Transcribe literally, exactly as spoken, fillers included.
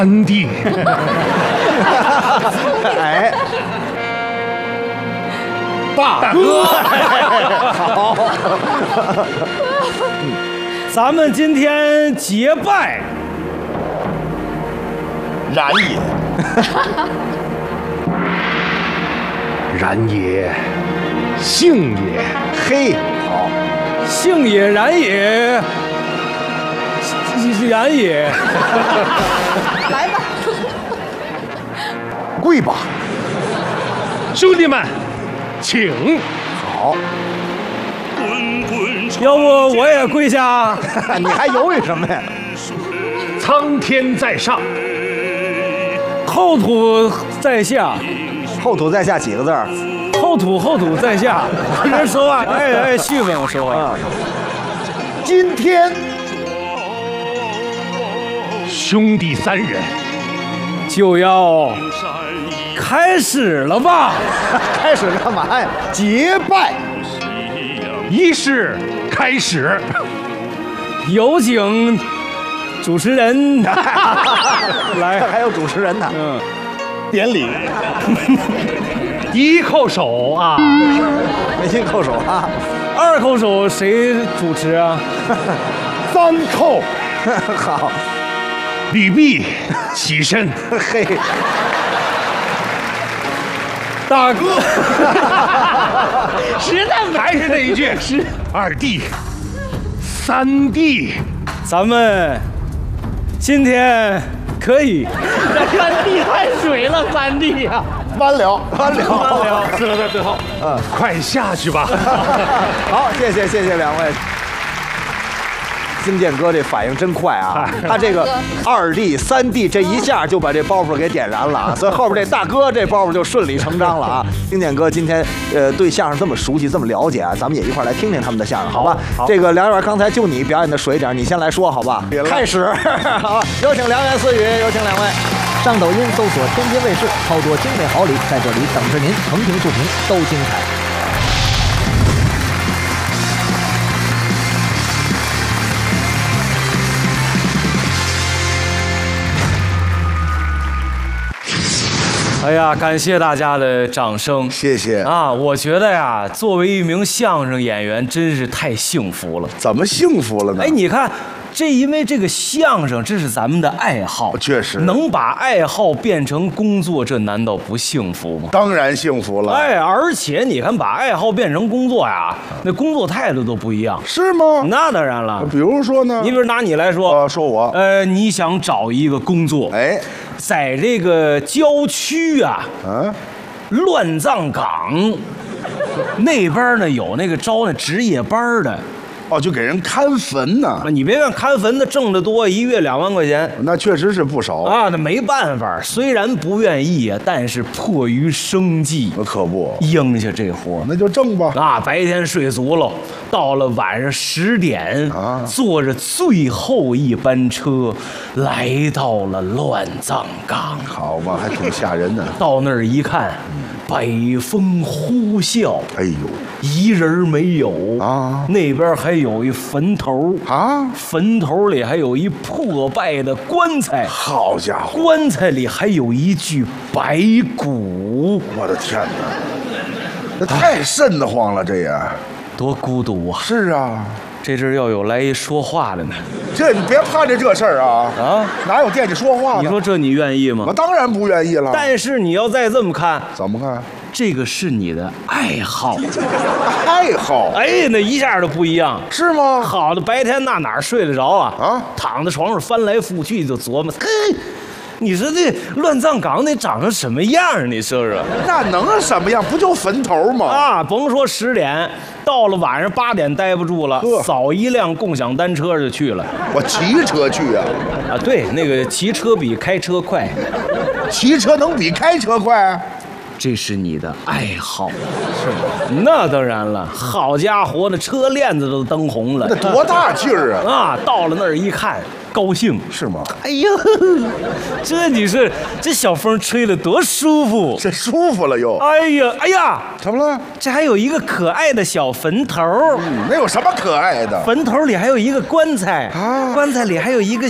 三弟。 哎， 大哥， 好， 咱们今天结拜， 然也，然也，幸也。 嘿，好， 幸也然也，然也。 来吧， 跪吧， 兄弟们，请。 好， 要不我也跪下？ 你还犹豫什么呀？ 苍天在上， 后土在下， 后土在下几个字儿？ 后土后土在下。人说话爱爱续分，我说话。 今天兄弟三人就要开始了吧？ 开始干嘛呀？结拜， 仪式开始。 有请主持人来。 还有主持人呢。 嗯， 典礼，一叩手啊， 没心叩手啊。 二叩手谁主持啊？ 三叩， 好， 吕毕起身。 嘿， 大哥， 实在还是那一句，是二弟、三弟。 咱们今天可以。 三弟太水了，三弟呀、 完了，完了， 完了，死了在最后。 嗯， 快下去吧。 好，谢谢谢谢两位。金剑哥这反应真快啊！他这个二弟、三弟这一下就把这包袱给点燃了啊，所以后边这大哥这包袱就顺理成章了啊。金剑哥今天呃对相声这么熟悉、这么了解啊，咱们也一块来听听他们的相声，好吧？ 好， 这个梁元刚才就你表演的水点，你先来说好吧？开始，好，有请梁元四语，有请两位。 上抖音搜索天津卫视，超多精美好礼在这里等着您，横屏竖屏都精彩。 哎呀，感谢大家的掌声， 谢谢啊！我觉得呀，作为一名相声演员，真是太幸福了。 怎么幸福了呢？ 哎，你看，这因为这个相声，这是咱们的爱好， 确实能把爱好变成工作，这难道不幸福吗？ 当然幸福了。 哎，而且你看，把爱好变成工作呀，那工作态度都不一样。 是吗？ 那当然了。 比如说呢？ 你比如拿你来说， 呃，说我， 呃，你想找一个工作， 哎， 在这个郊区啊， 嗯， 乱葬岗那边呢有那个招那值夜班的。 哦，就给人看坟呢。 你别看看坟的挣得多，一月两万块钱， 那确实是不少啊。那没办法，虽然不愿意啊，但是迫于生计， 可不应下这活。 那就挣吧。 啊，白天睡足了，到了晚上十点啊，坐着最后一班车，来到了乱葬岗。 好吧，还挺吓人的。 到那儿一看，北风呼啸， 哎呦， 一人没有啊， 那边还有一坟头啊， 坟头里还有一破败的棺材， 好家伙， 棺材里还有一具白骨， 我的天哪，这太瘆得慌了，这也多孤独啊！ 是啊， 这阵要有来一说话的呢， 这你别盼着这事儿啊啊， 哪有惦记说话的？ 你说这你愿意吗？ 我当然不愿意了。 但是你要再这么看， 怎么看？ 这个是你的爱好， 爱好， 哎，那一下就不一样， 是吗？ 好的，白天那哪睡得着啊？ 啊， 躺在床上翻来覆去就琢磨，嘿，你说这乱葬岗得长成什么样？你说说， 那能什么样？不就坟头吗？ 啊，甭说十点，到了晚上八点待不住了，扫一辆共享单车就去了。 我骑车去啊！ 啊，对，那个骑车比开车快， 骑车能比开车快？ 这是你的爱好，是吗？那当然了，好家伙，那车链子都蹬红了， 那多大劲儿啊！ 啊，到了那儿一看，高兴是吗？ 哎呦，这你是这小风吹得多舒服， 这舒服了又。 哎呀，哎呀， 怎么了？ 这还有一个可爱的小坟头， 嗯，那有什么可爱的？ 坟头里还有一个棺材啊，棺材里还有一个